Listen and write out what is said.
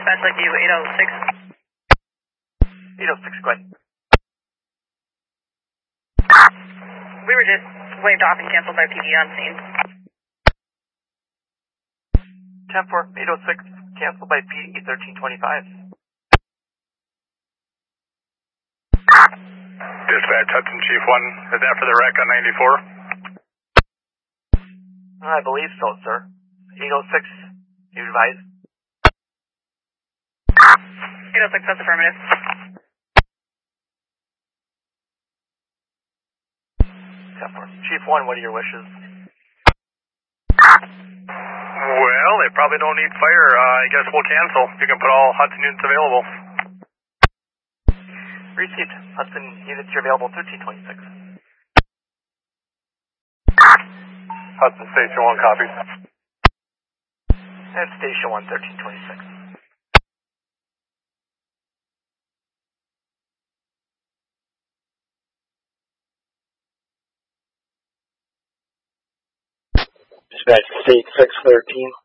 dispatch like you, 806. 806, go ahead. We were just waved off and canceled by PD on scene. 10-4, 806, canceled by PD 1325. Dispatch, Hudson Chief 1, is that for the wreck on 94? I believe so, sir. 806, you advise? 806, that's affirmative. 10-4. Chief 1, what are your wishes? Well, they probably don't need fire. I guess we'll cancel. You can put all Hudson units available. Received. Hudson units are available 1326. Hudson Station 1 copies. And Station 1, 1326. Dispatch State 613.